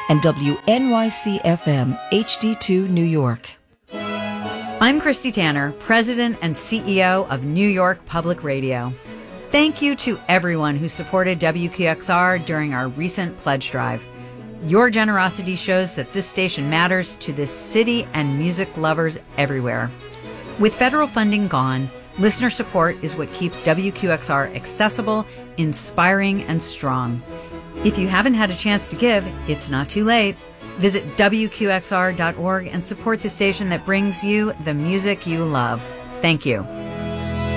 and WNYC-FM HD2 New York. I'm Christy Tanner, President and CEO of New York Public Radio. Thank you to everyone who supported WQXR during our recent pledge drive. Your generosity shows that this station matters to this city and music lovers everywhere. With federal funding gone, listener support is what keeps WQXR accessible, inspiring, and strong. If you haven't had a chance to give, it's not too late. Visit WQXR.org and support the station that brings you the music you love. Thank you.